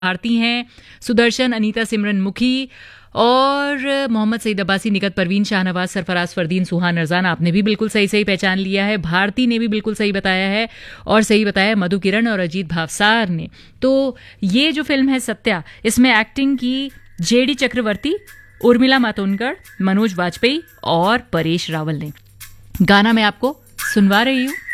भारती हैं, सुदर्शन, अनीता सिमरन मुखी और मोहम्मद सईद अब्बासी, निकत परवीन, शाहनवाज, सरफराज, फरदीन, सुहान, अरजान। आपने भी बिल्कुल सही पहचान लिया है। भारती ने भी बिल्कुल सही बताया है और सही बताया मधु किरण और अजीत भावसार ने। तो ये जो फिल्म है सत्या, इसमें एक्टिंग की जेडी चक्रवर्ती, उर्मिला मातोंडकर, मनोज वाजपेयी और परेश रावल ने। गाना मैं आपको सुनवा रही हूँ।